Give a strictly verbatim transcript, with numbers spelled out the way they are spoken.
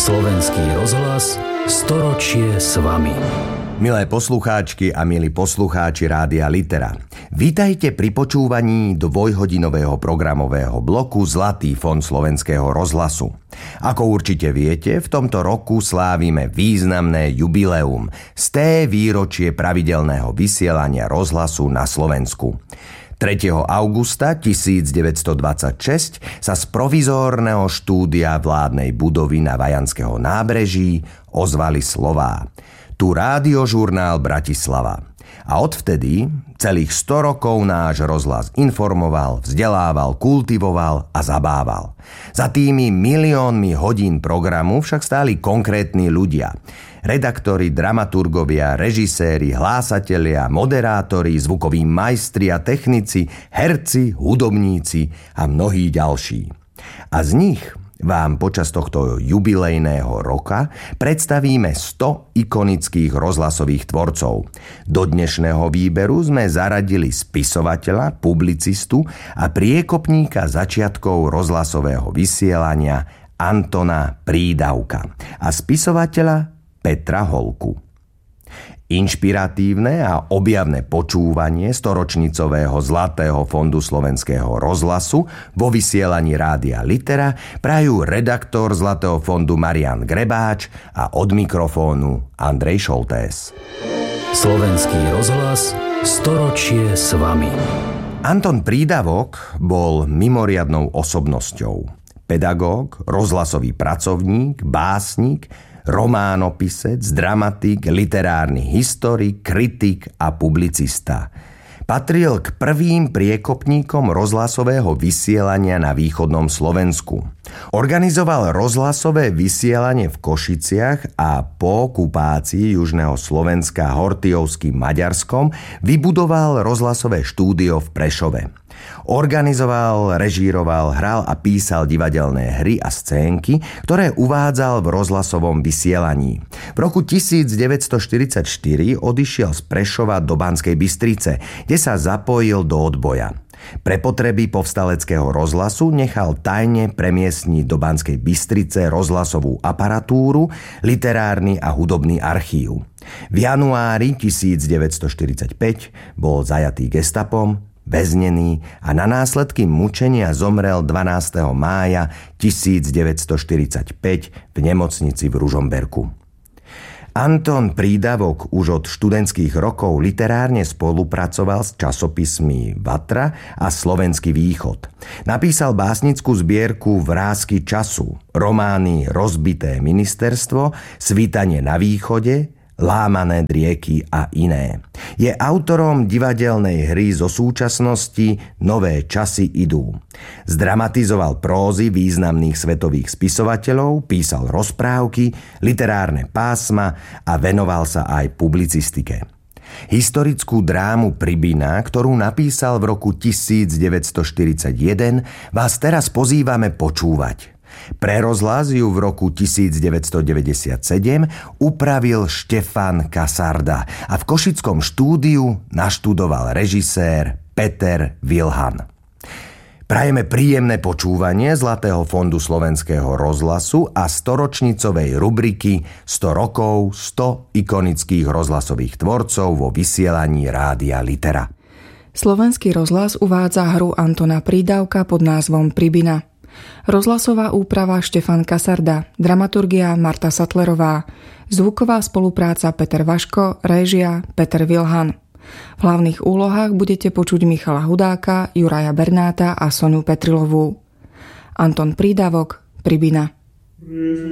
Slovenský rozhlas storočie s vami. Milé poslucháčky a milí poslucháči Rádia Litera, vítajte pri počúvaní dvojhodinového programového bloku Zlatý fond Slovenského rozhlasu. Ako určite viete, v tomto roku slávime významné jubileum, sté výročie pravidelného vysielania rozhlasu na Slovensku. tretieho augusta tisícdeväťstodvadsaťšesť sa z provizórneho štúdia vládnej budovy na Vajanského nábreží ozvali slová: Tu rádiožurnál Bratislava. A odvtedy celých sto rokov náš rozhlas informoval, vzdelával, kultivoval a zabával. Za tými miliónmi hodín programu však stáli konkrétni ľudia. Redaktori, dramaturgovia, režiséri, hlásatelia, moderátori, zvukoví majstri a technici, herci, hudobníci a mnohí ďalší. A z nich vám počas tohto jubilejného roka predstavíme sto ikonických rozhlasových tvorcov. Do dnešného výberu sme zaradili spisovateľa, publicistu a priekopníka začiatkov rozhlasového vysielania Antona Prídavka a spisovateľa Petra Holku. Inšpiratívne a objavné počúvanie storočnicového Zlatého fondu Slovenského rozhlasu vo vysielaní Rádia Litera prajú redaktor Zlatého fondu Marián Grebáč a od mikrofónu Andrej Šoltés. Slovenský rozhlas storočie s vami. Anton Prídavok bol mimoriadnou osobnosťou. Pedagóg, rozhlasový pracovník, básnik, románopisec, dramatik, literárny historik, kritik a publicista. Patril k prvým priekopníkom rozhlasového vysielania na východnom Slovensku. Organizoval rozhlasové vysielanie v Košiciach a po okupácii južného Slovenska Hortijovským Maďarskom vybudoval rozhlasové štúdio v Prešove. Organizoval, režíroval, hral a písal divadelné hry a scénky, ktoré uvádzal v rozhlasovom vysielaní. V roku devätnásťstoštyridsaťštyri odišiel z Prešova do Banskej Bystrice, kde sa zapojil do odboja. Pre potreby povstaleckého rozhlasu nechal tajne premiestniť do Banskej Bystrice rozhlasovú aparatúru, literárny a hudobný archív. V januári devätnásťstoštyridsaťpäť bol zajatý gestapom, väznený a na následky mučenia zomrel dvanásteho mája devätnásťstoštyridsaťpäť v nemocnici v Ružomberku. Anton Prídavok už od študentských rokov literárne spolupracoval s časopismi Vatra a Slovenský východ. Napísal básnickú zbierku Vrásky času, romány Rozbité ministerstvo, Svítanie na východe, Lámané rieky a iné. Je autorom divadelnej hry zo súčasnosti Nové časy idú. Zdramatizoval prózy významných svetových spisovateľov, písal rozprávky, literárne pásma a venoval sa aj publicistike. Historickú drámu Pribina, ktorú napísal v roku devätnásťstoštyridsaťjeden, vás teraz pozývame počúvať. Pre rozhlas ju v roku devätnásťstodeväťdesiatsedem upravil Štefan Kasarda a v košickom štúdiu naštudoval režisér Peter Vilhan. Prajeme príjemné počúvanie Zlatého fondu Slovenského rozhlasu a storočnicovej rubriky sto rokov, sto ikonických rozhlasových tvorcov vo vysielaní Rádia Litera. Slovenský rozhlas uvádza hru Antona Prídavka pod názvom Pribina. Rozhlasová úprava Štefan Kasarda, dramaturgia Marta Sattlerová, zvuková spolupráca Peter Vaško, réžia Peter Vilhan. V hlavných úlohách budete počuť Michala Hudáka, Juraja Bernáta a Soniu Petrilovú. Anton Prídavok, Pribina.